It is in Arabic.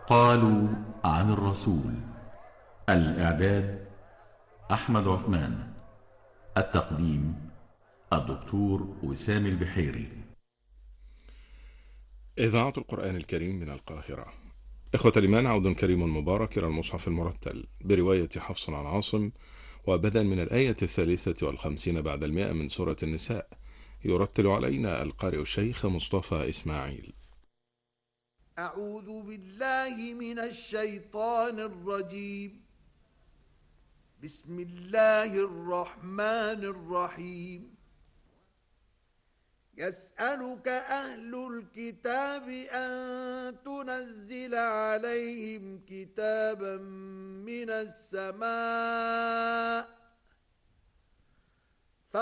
قالوا عن الرسول. الإعداد أحمد عثمان. التقديم الدكتور وسام البحيري. إذاعة القرآن الكريم من القاهرة. إخوة الإيمان، عود كريم مبارك إلى المصحف المرتل برواية حفص عن عاصم، وبدءا من الآية 53 بعد 100 من سورة النساء. يرتل علينا القارئ الشيخ مصطفى إسماعيل. أعوذ بالله من الشيطان الرجيم. بسم الله الرحمن الرحيم. يسألك أهل الكتاب أن تنزل عليهم كتابا من السماء